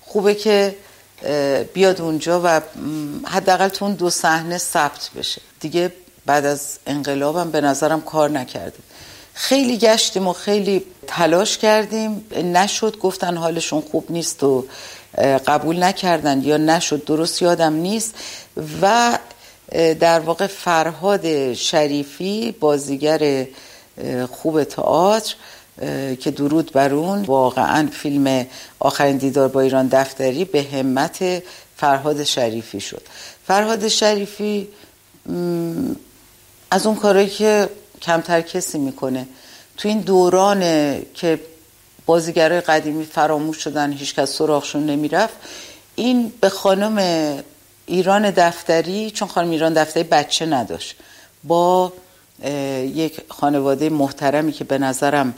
خوبه که بیاد اونجا و حداقل تو اون 2 صحنه ثبت بشه. دیگه بعد از انقلابم به نظرم کار نکردیم. خیلی گشتیم و خیلی تلاش کردیم، نشد. گفتن حالشون خوب نیست و قبول نکردن یا نشد، درست یادم نیست. و در واقع فرهاد شریفی بازیگر خوب تئاتر که درود بر اون، واقعا فیلم آخرین دیدار با ایران دفتری به همت فرهاد شریفی شد. فرهاد شریفی از اون کارهایی که کمتر کسی میکنه تو این دوران که بازیگرای قدیمی فراموش شدن، هیچ کس سراغشون نمیرفت، این به خانم ایران دفتری، چون خانم ایران دفتری بچه نداشت، با یک خانواده محترمی که به نظرم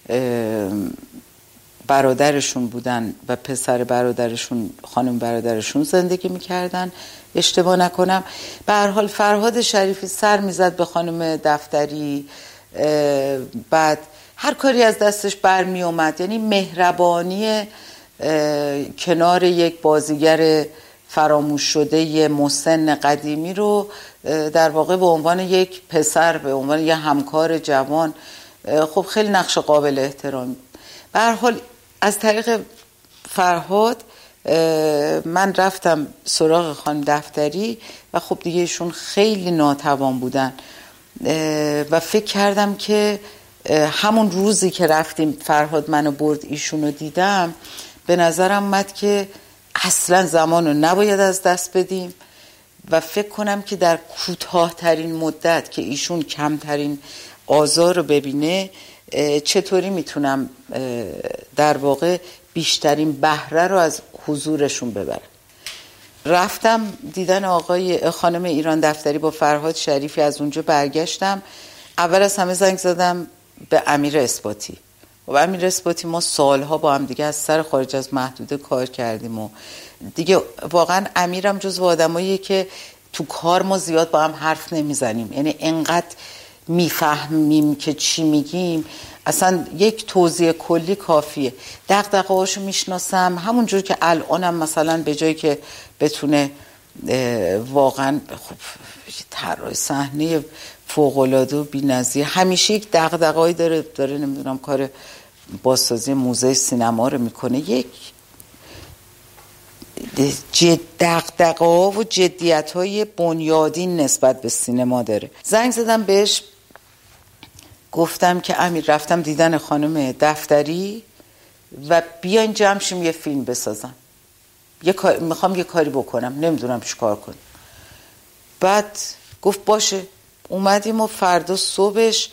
برادرشون بودن و پسر برادرشون، خانم برادرشون زندگی میکردن اشتباه نکنم. به هر حال فرهاد شریفی سر میزد به خانم دفتری، بعد هر کاری از دستش برمی اومد. یعنی مهربانی کنار یک بازیگر فراموش شده مسن قدیمی رو در واقع به عنوان یک پسر، به عنوان یک همکار جوان، خب خیلی نقش قابل احترام. به هر حال از طریق فرهاد من رفتم سراغ خانم دفتری و خب دیگه ایشون خیلی ناتوان بودن و فکر کردم که همون روزی که رفتیم فرهاد منو برد ایشونو دیدم، به نظرم اومد که اصلا زمانو نباید از دست بدیم و فکر کنم که در کوتاه‌ترین مدت که ایشون کمترین آزار رو ببینه چطوری میتونم در واقع بیشترین بهره رو از حضورشون ببرم. رفتم دیدن خانم ایران دفتری با فرهاد شریفی. از اونجا برگشتم، اول از همه زنگ زدم به امیر اثباتی. و امیر اثباتی ما سالها با هم دیگه از سر خارج از محدوده کار کردیم و دیگه واقعا امیرم جزو آدماییه که تو کار ما زیاد با هم حرف نمیزنیم، یعنی انقدر میفهمیم که چی میگیم، اصلا یک توضیح کلی کافیه. دغدغه‌هاشو میشناسم، همونجور که الانم مثلا به جایی که بتونه واقعا خب طراح صحنه فوق‌العاده و بی‌نظیر، همیشه یک دغدغه‌ای داره نمیدونم کار بازسازی موزه سینما رو میکنه، یک دغدغه‌ها و جدیت‌های بنیادین نسبت به سینما داره. زنگ زدم بهش، گفتم که امیر رفتم دیدن خانم دفتری و بیاین جمع شیم یه فیلم بسازم، میخوام یه کاری بکنم، نمیدونم چی کار کنم. بعد گفت باشه. اومدیم و فردا صبحش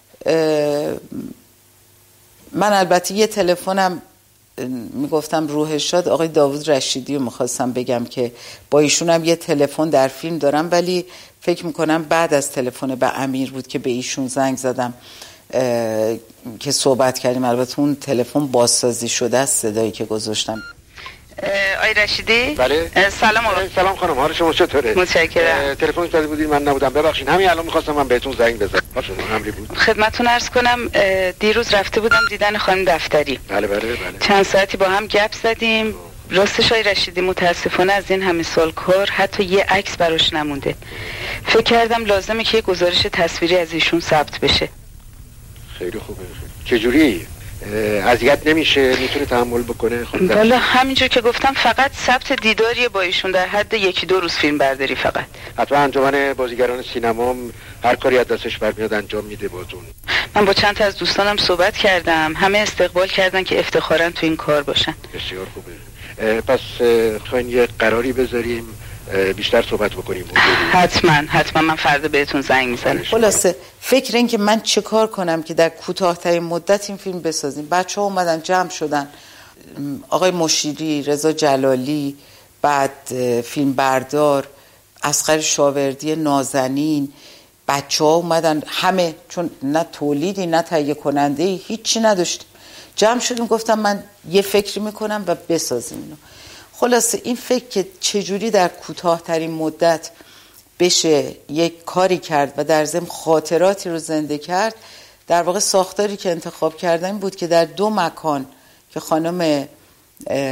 من البته یه تلفنم میگفتم روح شاد آقای داوود رشیدی رو میخواستم بگم که با ایشونم یه تلفن در فیلم دارم، ولی فکر میکنم بعد از تلفن به امیر بود که به ایشون زنگ زدم که صحبت کردیم. البته اون تلفن بازسازی شده است صدایی که گذاشتم. آقای رشیدی؟ بله. سلام آقا. سلام خانم، حال شما چطوره؟ متشکرم. تلفن زده بودین من نبودم، ببخشید. همین الان می‌خواستم من بهتون زنگ بزنم. باشه امری بود. خدمتتون عرض کنم دیروز رفته بودم دیدن خانم دفتری. بله. چند ساعتی با هم گپ زدیم. راستش آقای رشیدی متاسفانه از این همه سال کار حتی یه عکس براش نمونده. فکر کردم لازمه که یه گزارش تصویری از ایشون ثبت بشه. خیلی خوبه. چجوری؟ اذیت نمیشه؟ میتونه تحمل بکنه؟ والا همینجور که گفتم فقط ثبت دیداری با ایشون در حد 1-2 روز فیلم برداری فقط. حتما انجمن بازیگران سینما هر کاری از دستش برمیاد انجام میده باتون. من با چند تا از دوستانم صحبت کردم، همه استقبال کردن که افتخاراً تو این کار باشن. بسیار خوبه. پس خواهین یه قراری بذاریم بیشتر صحبت بکنیم؟ حتما من فردا بهتون زنگ میزنم. خلاصه فکر این که من چه کار کنم که در کوتاه‌ترین مدت این فیلم بسازیم. بچه‌ها اومدن جمع شدن، آقای مشیری، رضا جلالی، بعد فیلم بردار اصغر شاوردی نازنین، بچه‌ها اومدن همه، چون نه تولیدی نه تهیه کننده هیچی نداشتیم. جمع شدیم، گفتم من یه فکری میکنم و بسازیم اینو. خلاصه این فکر که چجوری در کوتاه‌ترین مدت بشه یک کاری کرد و در ضمن خاطراتی رو زنده کرد، در واقع ساختاری که انتخاب کردن بود که در 2 مکان که خانم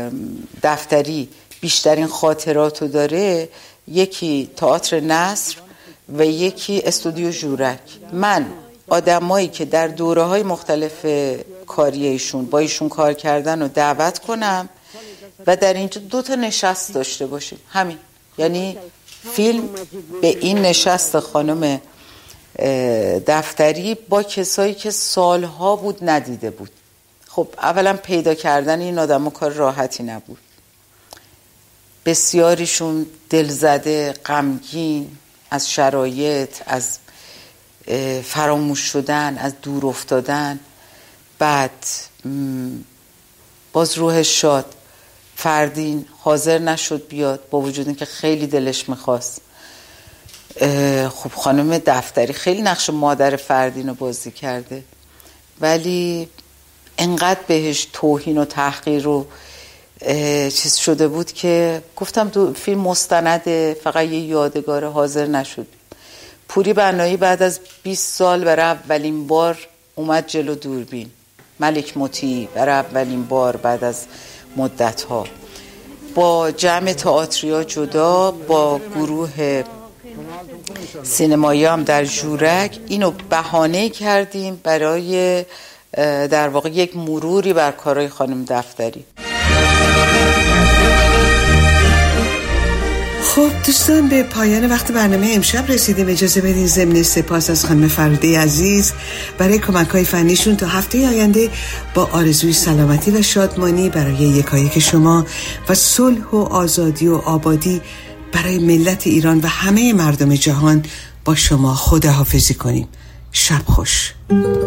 دفتری بیشترین خاطراتو داره، یکی تئاتر نصر و یکی استودیو ژورک. من آدمایی که در دوره‌های مختلف کاری ایشون با ایشون کار کردن رو دعوت کنم و در اینجا 2 نشست داشته باشیم، همین. یعنی فیلم به این نشست خانم دفتری با کسایی که سالها بود ندیده بود. خب اولا پیدا کردن این آدمو کار راحتی نبود. بسیاریشون دلزده، غمگین از شرایط، از فراموش شدن، از دور افتادن. بعد باز روحش شاد، فردین حاضر نشد بیاد با وجود اینکه خیلی دلش میخواست. خب خانم دفتری خیلی نقش مادر فردین رو بازی کرده، ولی انقدر بهش توهین و تحقیر و چیز شده بود که گفتم فیلم مستنده، فقط یه یادگار، حاضر نشد. پوری بنایی بعد از 20 سال برای اولین بار اومد جلو دوربین. ملک مطیع برای اولین بار بعد از مدت‌ها با جمع تئاتریا جدا، با گروه سینمایی هم در ژورک اینو بهانه کردیم برای در واقع یک مروری بر کارهای خانم دفتری. خب دوستان، به پایان وقت برنامه امشب رسیدیم. اجازه بدین ضمن سپاس از خانم فرودی عزیز برای کمک‌های فنیشون تا هفته آینده با آرزوی سلامتی و شادمانی برای یکایک شما و صلح و آزادی و آبادی برای ملت ایران و همه مردم جهان با شما خداحافظی کنیم. شب خوش.